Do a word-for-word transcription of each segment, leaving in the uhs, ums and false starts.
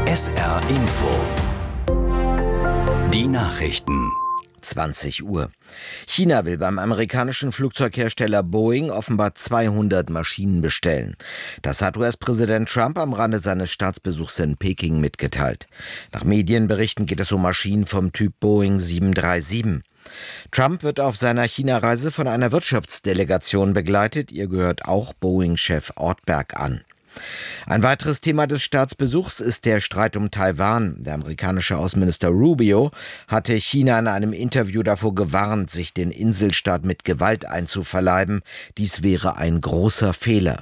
S R Info. Die Nachrichten. zwanzig Uhr. China will beim amerikanischen Flugzeughersteller Boeing offenbar zweihundert Maschinen bestellen. Das hat U S-Präsident Trump am Rande seines Staatsbesuchs in Peking mitgeteilt. Nach Medienberichten geht es um Maschinen vom Typ Boeing sieben drei sieben. Trump wird auf seiner China-Reise von einer Wirtschaftsdelegation begleitet. Ihr gehört auch Boeing-Chef Ortberg an. Ein weiteres Thema des Staatsbesuchs ist der Streit um Taiwan. Der amerikanische Außenminister Rubio hatte China in einem Interview davor gewarnt, sich den Inselstaat mit Gewalt einzuverleiben. Dies wäre ein großer Fehler.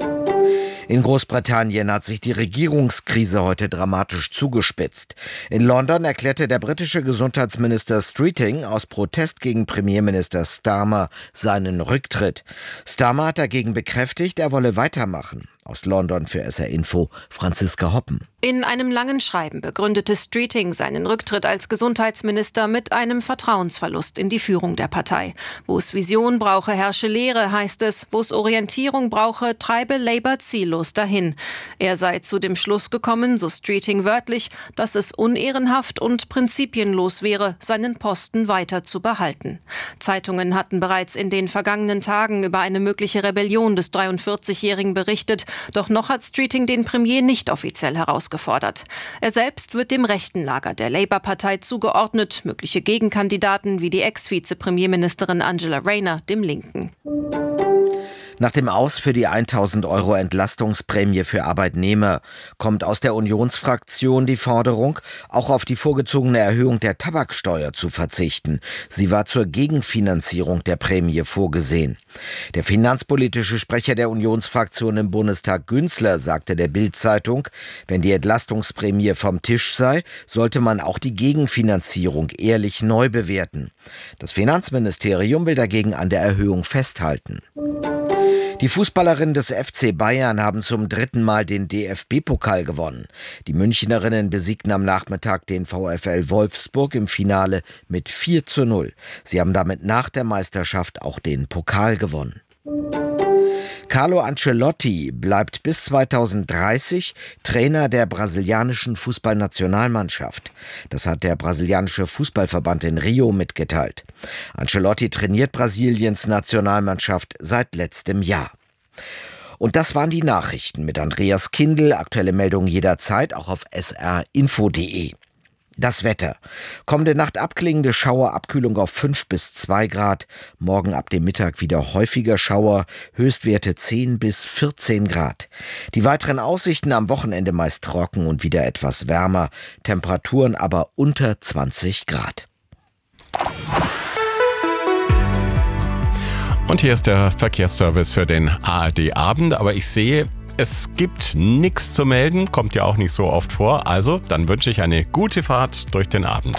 In Großbritannien hat sich die Regierungskrise heute dramatisch zugespitzt. In London erklärte der britische Gesundheitsminister Streeting aus Protest gegen Premierminister Starmer seinen Rücktritt. Starmer hat dagegen bekräftigt, er wolle weitermachen. Aus London für S R Info, Franziska Hoppen. In einem langen Schreiben begründete Streeting seinen Rücktritt als Gesundheitsminister mit einem Vertrauensverlust in die Führung der Partei. Wo es Vision brauche, herrsche Lehre, heißt es. Wo es Orientierung brauche, treibe Labour ziellos dahin. Er sei zu dem Schluss gekommen, so Streeting wörtlich, dass es unehrenhaft und prinzipienlos wäre, seinen Posten weiter zu behalten. Zeitungen hatten bereits in den vergangenen Tagen über eine mögliche Rebellion des dreiundvierzigjährigen berichtet. Doch noch hat Streeting den Premier nicht offiziell herausgefordert. Er selbst wird dem rechten Lager der Labour-Partei zugeordnet, mögliche Gegenkandidaten wie die Ex-Vize-Premierministerin Angela Rayner dem Linken. Nach dem Aus für die tausend Euro Entlastungsprämie für Arbeitnehmer kommt aus der Unionsfraktion die Forderung, auch auf die vorgezogene Erhöhung der Tabaksteuer zu verzichten. Sie war zur Gegenfinanzierung der Prämie vorgesehen. Der finanzpolitische Sprecher der Unionsfraktion im Bundestag, Günzler, sagte der Bild-Zeitung, wenn die Entlastungsprämie vom Tisch sei, sollte man auch die Gegenfinanzierung ehrlich neu bewerten. Das Finanzministerium will dagegen an der Erhöhung festhalten. Die Fußballerinnen des F C Bayern haben zum dritten Mal den D F B-Pokal gewonnen. Die Münchnerinnen besiegten am Nachmittag den VfL Wolfsburg im Finale mit vier zu null. Sie haben damit nach der Meisterschaft auch den Pokal gewonnen. Carlo Ancelotti bleibt bis zweitausenddreißig Trainer der brasilianischen Fußballnationalmannschaft. Das hat der brasilianische Fußballverband in Rio mitgeteilt. Ancelotti trainiert Brasiliens Nationalmannschaft seit letztem Jahr. Und das waren die Nachrichten mit Andreas Kindl. Aktuelle Meldungen jederzeit auch auf s r info punkt d e. Das Wetter. Kommende Nacht abklingende Schauer, Abkühlung auf fünf bis zwei Grad. Morgen ab dem Mittag wieder häufiger Schauer, Höchstwerte zehn bis vierzehn Grad. Die weiteren Aussichten am Wochenende meist trocken und wieder etwas wärmer. Temperaturen aber unter zwanzig Grad. Und hier ist der Verkehrsservice für den A R D-Abend. Aber ich sehe, es gibt nichts zu melden, kommt ja auch nicht so oft vor. Also, dann wünsche ich eine gute Fahrt durch den Abend.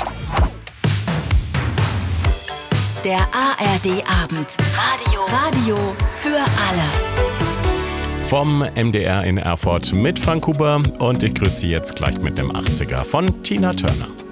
Der A R D-Abend. Radio. Radio für alle. Vom M D R in Erfurt mit Frank Huber. Und ich grüße Sie jetzt gleich mit dem achtziger von Tina Turner.